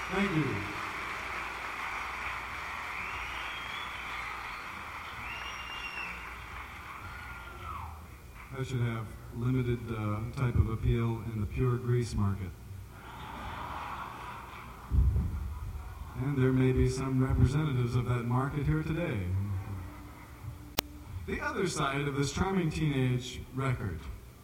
Thank you. I should have limited type of appeal in the pure grease market. And there may be some representatives of that market here today. The other side of this charming teenage record